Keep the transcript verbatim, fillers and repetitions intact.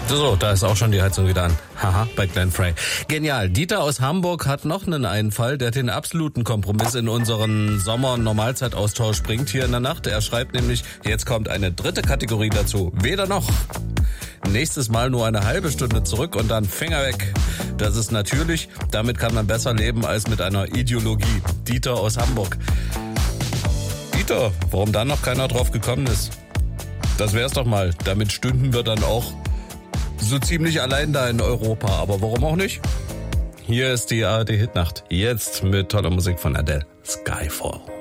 So, da ist auch schon die Heizung wieder an. Haha, bei Glenn Frey. Genial. Dieter aus Hamburg hat noch einen Einfall, der den absoluten Kompromiss in unseren Sommer-Normalzeitaustausch bringt hier in der Nacht. Er schreibt nämlich, jetzt kommt eine dritte Kategorie dazu. Weder noch. Nächstes Mal nur eine halbe Stunde zurück und dann Finger weg. Das ist natürlich, damit kann man besser leben als mit einer Ideologie. Dieter aus Hamburg. Dieter, warum da noch keiner drauf gekommen ist? Das wär's doch mal. Damit stünden wir dann auch so ziemlich allein da in Europa. Aber warum auch nicht? Hier ist die A R D Hitnacht. Jetzt mit toller Musik von Adele. Skyfall.